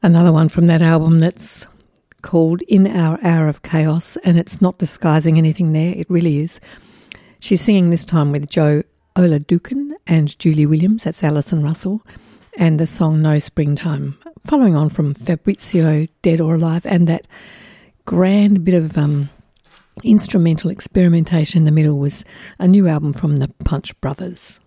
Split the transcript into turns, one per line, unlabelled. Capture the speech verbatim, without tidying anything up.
Another one from that album that's called In Our Hour of Chaos, and it's not disguising anything there, it really is. She's singing this time with Joe Oladukin and Julie Williams, that's Alison Russell, and the song No Springtime, following on from Fabrizio, Dead or Alive, and that grand bit of um, instrumental experimentation in the middle was a new album from the Punch Brothers.